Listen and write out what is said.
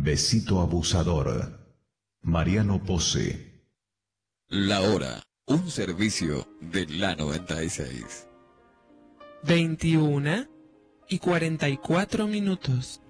Besito abusador. Mariano Pose. La hora, un servicio de la 96. 21:44.